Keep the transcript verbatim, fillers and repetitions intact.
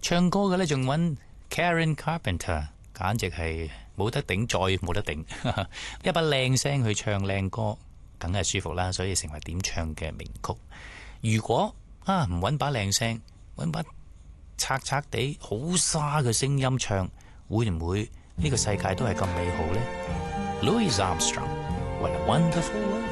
唱歌嘅呢，仲揾 Karen Carpenter，簡直係冇得頂，再冇得頂。一把靚聲去唱靚歌，梗係舒服啦，所以成為點唱嘅名曲。如果啊唔揾把靚聲，揾把拆拆地好沙嘅聲音唱，會唔會呢個世界都係咁美好呢？ Louis Armstrong，What a Wonderful World。